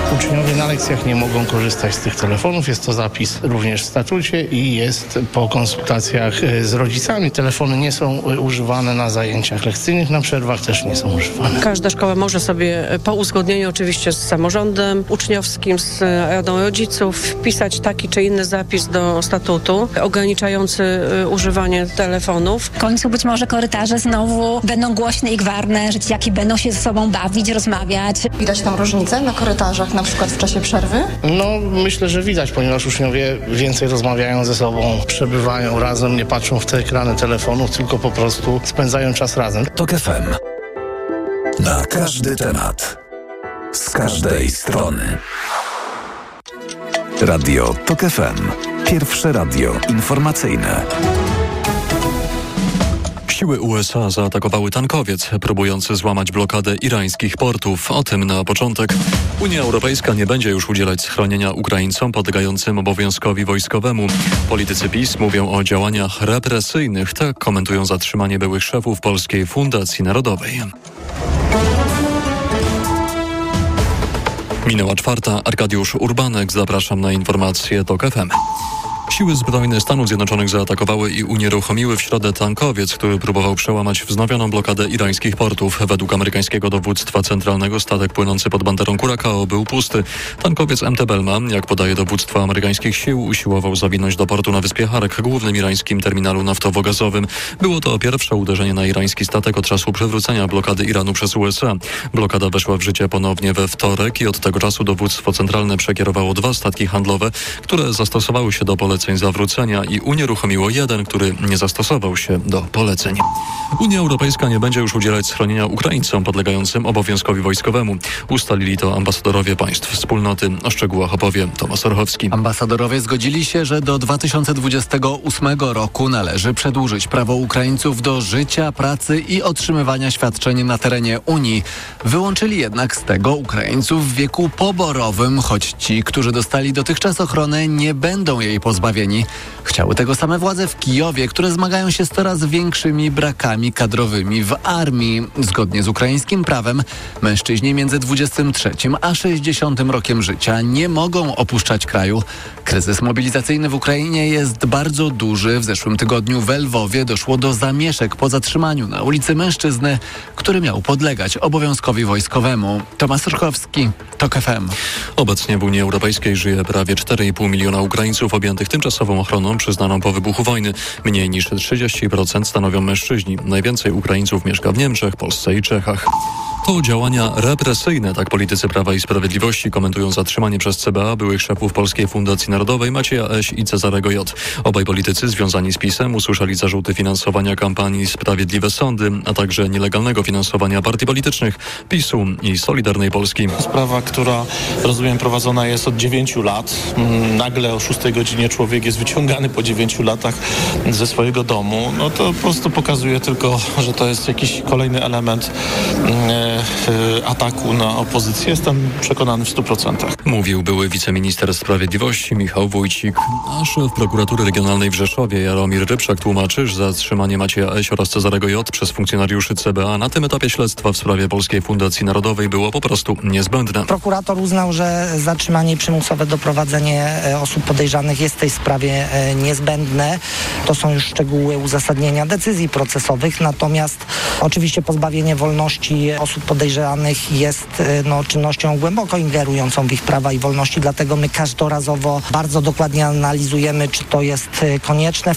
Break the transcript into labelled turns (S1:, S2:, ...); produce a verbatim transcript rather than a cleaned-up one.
S1: Uczniowie na lekcjach nie mogą korzystać z tych telefonów. Jest to zapis również w statucie i jest po konsultacjach z rodzicami. Telefony nie są używane na zajęciach lekcyjnych, na przerwach też nie są używane.
S2: Każda szkoła może sobie po uzgodnieniu oczywiście z samorządem uczniowskim, z Radą Rodziców wpisać taki czy inny zapis do statutu ograniczający używanie telefonów.
S3: W końcu być może korytarze znowu będą głośne i gwarne, że dzieciaki będą się ze sobą bawić, rozmawiać.
S4: Widać tam różnicę na korytarzach, na przykład w czasie przerwy?
S1: No, myślę, że widać, ponieważ uczniowie więcej rozmawiają ze sobą, przebywają razem, nie patrzą w te ekrany telefonów, tylko po prostu spędzają czas razem.
S5: TOK F M. Na każdy temat. Z każdej strony. Radio TOK F M. Pierwsze radio informacyjne.
S6: Siły U S A zaatakowały tankowiec, próbujący złamać blokadę irańskich portów. O tym na początek. Unia Europejska nie będzie już udzielać schronienia Ukraińcom podlegającym obowiązkowi wojskowemu. Politycy PiS mówią o działaniach represyjnych. Tak komentują zatrzymanie byłych szefów Polskiej Fundacji Narodowej. Minęła czwarta. Arkadiusz Urbanek. Zapraszam na informacje TOK F M. Siły zbrojne Stanów Zjednoczonych zaatakowały i unieruchomiły w środę tankowiec, który próbował przełamać wznowioną blokadę irańskich portów. Według amerykańskiego dowództwa centralnego statek płynący pod banderą Curacao był pusty. Tankowiec M T Belma, jak podaje dowództwo amerykańskich sił, usiłował zawinąć do portu na wyspie Hark, głównym irańskim terminalu naftowo-gazowym. Było to pierwsze uderzenie na irański statek od czasu przywrócenia blokady Iranu przez U S A. Blokada weszła w życie ponownie we wtorek i od tego czasu dowództwo centralne przekierowało dwa statki handlowe, które zastosowały się do poleceń zawrócenia i unieruchomiło jeden, który nie zastosował się do poleceń. Unia Europejska nie będzie już udzielać schronienia Ukraińcom podlegającym obowiązkowi wojskowemu. Ustalili to ambasadorowie państw wspólnoty. O szczegółach opowie Tomasz Orchowski.
S7: Ambasadorowie zgodzili się, że do dwa tysiące dwudziestego ósmego roku należy przedłużyć prawo Ukraińców do życia, pracy i otrzymywania świadczeń na terenie Unii. Wyłączyli jednak z tego Ukraińców w wieku poborowym, choć ci, którzy dostali dotychczas ochronę, nie będą jej pozbawieni. Chciały tego same władze w Kijowie, które zmagają się z coraz większymi brakami kadrowymi w armii. Zgodnie z ukraińskim prawem mężczyźni między dwudziestym trzecim a sześćdziesiątym rokiem życia nie mogą opuszczać kraju. Kryzys mobilizacyjny w Ukrainie jest bardzo duży. W zeszłym tygodniu w Lwowie doszło do zamieszek po zatrzymaniu na ulicy mężczyzny, który miał podlegać obowiązkowi wojskowemu. Tomasz Orchowski, TOK F M.
S6: Obecnie w Unii Europejskiej żyje prawie cztery i pół miliona Ukraińców objętych tymczasową ochroną przyznaną po wybuchu wojny. Mniej niż trzydzieści procent stanowią mężczyźni. Najwięcej Ukraińców mieszka w Niemczech, Polsce i Czechach. To działania represyjne, tak politycy Prawa i Sprawiedliwości komentują zatrzymanie przez C B A byłych szefów Polskiej Fundacji Narodowej Macieja Eś i Cezarego J. Obaj politycy związani z PiS-em usłyszeli zarzuty finansowania kampanii Sprawiedliwe Sądy, a także nielegalnego finansowania partii politycznych PiS-u i Solidarnej Polski.
S8: Sprawa, która rozumiem prowadzona jest od dziewięciu lat. Nagle o szóstej godzinie człowiek jest wyciągany po dziewięciu latach ze swojego domu. No to po prostu pokazuje tylko, że to jest jakiś kolejny element e, ataku na opozycję. Jestem przekonany w stu procentach.
S6: Mówił były wiceminister sprawiedliwości Michał Wójcik. A szef prokuratury regionalnej w Rzeszowie Jaromir Rybszak tłumaczy, że zatrzymanie Macieja Eś oraz Cezarego J przez funkcjonariuszy C B A na tym etapie śledztwa w sprawie Polskiej Fundacji Narodowej było po prostu niezbędne.
S9: Prokurator uznał, że zatrzymanie i przymusowe doprowadzenie osób podejrzanych jest w tej sprawie niezbędne. To są już szczegóły uzasadnienia decyzji procesowych, natomiast oczywiście pozbawienie wolności osób podejrzanych jest no, czynnością głęboko ingerującą w ich prawa i wolności, dlatego my każdorazowo bardzo dokładnie analizujemy, czy to jest konieczne.